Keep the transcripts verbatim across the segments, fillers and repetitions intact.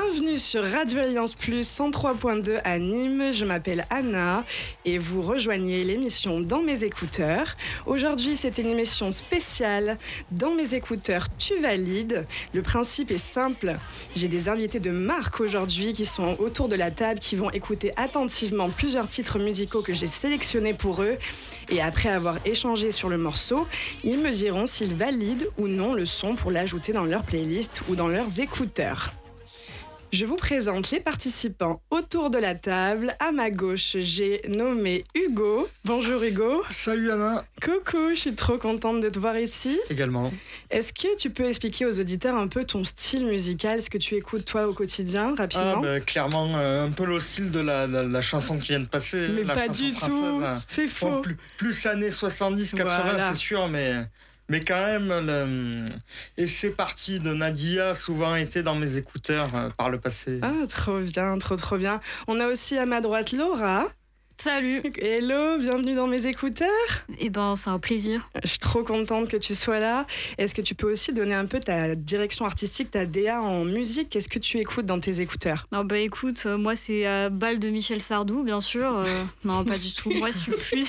Bienvenue sur Radio Alliance Plus cent trois point deux à Nîmes. Je m'appelle Anna et vous rejoignez l'émission Dans mes écouteurs. Aujourd'hui, c'est une émission spéciale. Dans mes écouteurs, tu valides. Le principe est simple. J'ai des invités de marque aujourd'hui qui sont autour de la table, qui vont écouter attentivement plusieurs titres musicaux que j'ai sélectionnés pour eux. Et après avoir échangé sur le morceau, ils me diront s'ils valident ou non le son pour l'ajouter dans leur playlist ou dans leurs écouteurs. Je vous présente les participants autour de la table. À ma gauche, j'ai nommé Hugo. Bonjour Hugo. Salut Anna. Coucou, je suis trop contente de te voir ici. Également. Est-ce que tu peux expliquer aux auditeurs un peu ton style musical, ce que tu écoutes toi au quotidien, rapidement? Ah bah, clairement, euh, un peu le style de la, la, la chanson qui vient de passer. Mais la pas chanson du tout, hein. c'est faux. Bon, plus, plus années soixante-dix quatre-vingts, voilà. C'est sûr, mais... Mais quand même, le... et c'est parti de Nadia a souvent été dans mes écouteurs euh, par le passé. Ah, trop bien, trop trop bien. On a aussi à ma droite Laura. Salut. Hello, bienvenue dans mes écouteurs. Eh ben, c'est un plaisir. Je suis trop contente que tu sois là. Est-ce que tu peux aussi donner un peu ta direction artistique, ta D A en musique? Qu'est-ce que tu écoutes dans tes écouteurs? Non, bah écoute, euh, moi c'est euh, Bal de Michel Sardou, bien sûr. Euh, non, pas du tout. Moi, je suis plus...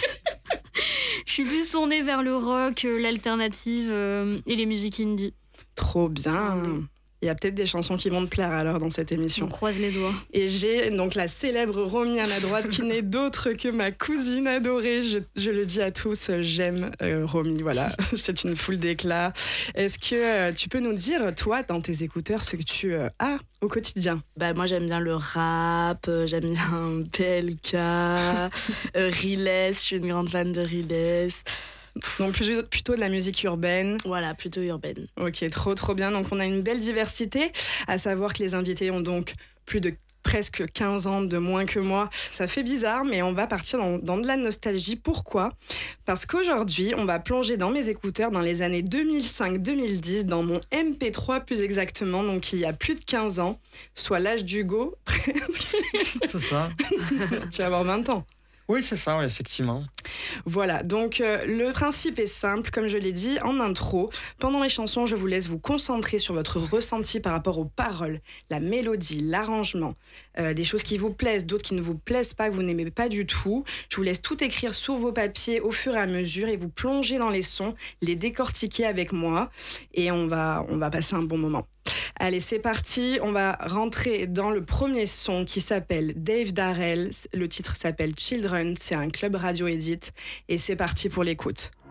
Je suis plus tournée vers le rock, euh, l'alternative euh, et les musiques indie. Trop bien. Il y a peut-être des chansons qui vont te plaire alors dans cette émission. On croise les doigts. Et j'ai donc la célèbre Romy à ma droite qui n'est d'autre que ma cousine adorée. Je, je le dis à tous, j'aime euh, Romy, voilà. C'est une foule d'éclats. Est-ce que euh, tu peux nous dire, toi, dans tes écouteurs, ce que tu euh, as au quotidien? Bah, moi, j'aime bien le rap, euh, j'aime bien P L K, euh, Riles, je suis une grande fan de Riles. Donc plutôt de la musique urbaine. Voilà, plutôt urbaine. Ok, trop trop bien. Donc on a une belle diversité, à savoir que les invités ont donc plus de presque quinze ans de moins que moi. Ça fait bizarre, mais on va partir dans, dans de la nostalgie. Pourquoi ? Parce qu'aujourd'hui, on va plonger dans mes écouteurs dans les années deux mille cinq deux mille dix, dans mon M P trois plus exactement, donc il y a plus de quinze ans, soit l'âge d'Hugo. C'est ça. Tu vas avoir vingt ans. Oui, c'est ça, oui, effectivement. Voilà, donc euh, le principe est simple, comme je l'ai dit en intro. Pendant les chansons, je vous laisse vous concentrer sur votre ressenti par rapport aux paroles, la mélodie, l'arrangement, euh, des choses qui vous plaisent, d'autres qui ne vous plaisent pas, que vous n'aimez pas du tout. Je vous laisse tout écrire sur vos papiers au fur et à mesure et vous plonger dans les sons, les décortiquer avec moi et on va, on va passer un bon moment. Allez, c'est parti, on va rentrer dans le premier son qui s'appelle Dave Darrell. Le titre s'appelle Children, c'est un club radio edit et c'est parti pour l'écoute.